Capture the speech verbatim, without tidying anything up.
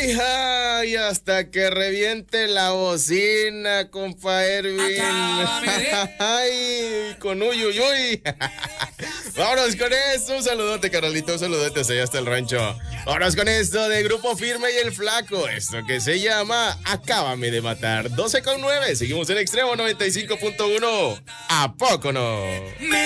Ay, hasta que reviente la bocina, compa Erwin. Ay, con uy, uy, uy. Vámonos con esto. Un saludote, Carolito. Un saludote allá hasta el rancho. Vámonos con esto de Grupo Firme y el Flaco. Esto que se llama Acábame de Matar. doce con nueve. Seguimos en Extremo noventa y cinco punto uno. ¿A poco no?